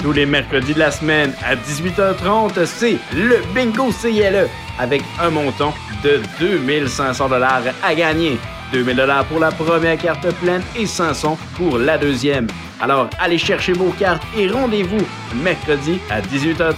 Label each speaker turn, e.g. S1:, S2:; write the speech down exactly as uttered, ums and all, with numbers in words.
S1: Tous les mercredis de la semaine à dix-huit heures trente, c'est le Bingo C L E avec un montant de deux mille cinq cents dollars à gagner. deux mille dollars pour la première carte pleine et cinq cents pour la deuxième. Alors, allez chercher vos cartes et rendez-vous mercredi à dix-huit heures trente